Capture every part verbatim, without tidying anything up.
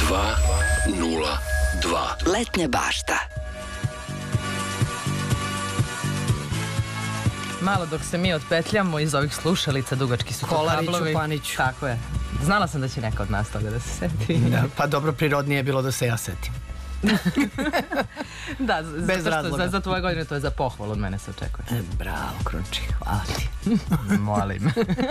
dva nula dva. Letnja bašta. Malo dok se mi otpetljamo iz ovih slušalica, dugački su to kablovi. Kolariću, Paniću. Tako je. Znala sam da će neka od nas toga da se seti. Da, pa dobro, prirodnije je bilo da se ja setim. Da, bez zato razloga. Za, za tvoje godine to je za pohvalu, od mene se očekuje. E, bravo, Krunči, hvala ti. Molim.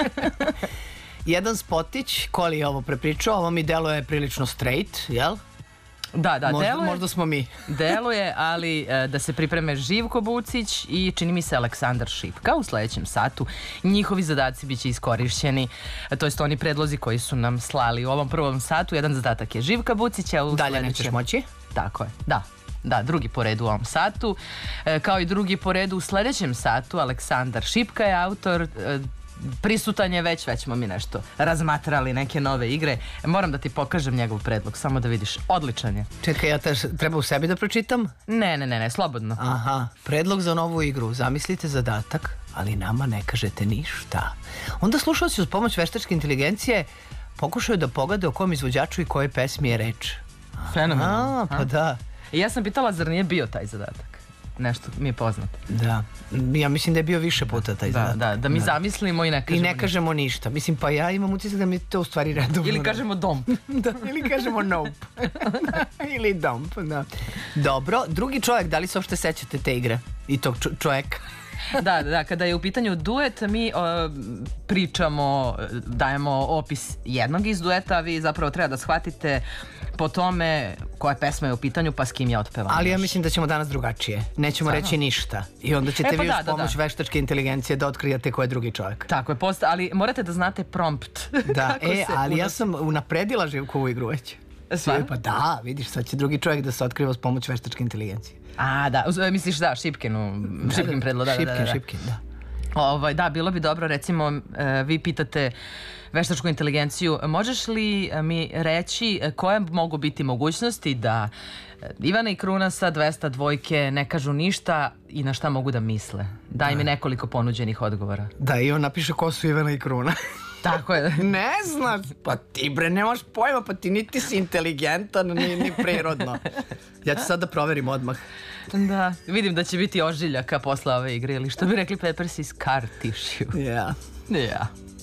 Jedan spotić, Koli je ovo prepričao, ovo mi deluje prilično straight, jel? Da, da, možda, deluje. Možda smo mi. Deluje, ali e, da se pripreme Živko Bucić i čini mi se Aleksandar Šipka u sledećem satu. Njihovi zadaci biće iskorišćeni, e, to jest oni predlozi koji su nam slali u ovom prvom satu. Jedan zadatak je Živka Bucića. U Dalje sledećem... nećeš moći? Tako je, da. Da, drugi po redu u ovom satu. E, kao i drugi po redu u sledećem satu, Aleksandar Šipka je autor. E, prisutan je već, već smo mi nešto razmatrali, neke nove igre. Moram da ti pokažem njegov predlog, samo da vidiš. Odličan je. Čekaj, ja tež, treba u sebi da pročitam? Ne, ne, ne, ne, slobodno. Aha, predlog za novu igru. Zamislite zadatak, ali nama ne kažete ništa. Onda slušalci uz pomoć veštačke inteligencije pokušaju da pogade o kom izvođaču i koje pesmi je reč. Fenomenalno. A, pa da. I ja sam pitala zar nije bio taj zadatak. Nešto mi je poznato. Da, ja mislim da je bio više puta taj Da, zadatak. da, da mi Da. zamislimo i ne I kažemo ne ništa. kažemo ništa. Mislim, pa ja imam utisak da mi to u stvari redovno. Ili kažemo dom. Da, ili kažemo nope. Ili dump, da. Dobro, drugi čovjek, da li se uopšte sećate te igre? I tog čo- čovjeka? Da, da, kada je u pitanju duet, mi o, pričamo, dajemo opis jednog iz dueta, a vi zapravo treba da shvatite po tome koja pesma je u pitanju, pa s kim je otpevam. Ali ja još. mislim da ćemo danas drugačije. Nećemo Stvarno? reći ništa. I onda ćete E, pa vi da, uz da, pomoć da. veštačke inteligencije da otkrijete ko je drugi čovjek. Tako je, posta, ali morate da znate prompt. Da, Kako e, se ali ja unosi. sam unapredila Živkovu igru već. Stvarno? Pa da, vidiš, sad će drugi čovjek da se otkriva uz pomoć veštačke inteligencije. A, da, uz- misliš da, Šipkinu, Šipkin predlo, da, da, da, da. Šipkin, Šipkin, da. Ovaj, da, bilo bi dobro, recimo, e, vi pitate veštačku inteligenciju, možeš li mi reći e, koje mogu biti mogućnosti da e, Ivana i Kruna sa dvesta dvojke ne kažu ništa i na šta mogu da misle? Daj mi nekoliko ponuđenih odgovora. Da, i on napiše ko su Ivana i Kruna. Tako je. Ne znaš, pa ti bre nemaš pojma, pa ti niti si inteligentan, ni, ni prirodno. Ja ću sad da proverim odmah. Da, vidim da će biti ožiljaka posle ove igre, ili što bi rekli Peppers, is scar tissue. Ja. Ja.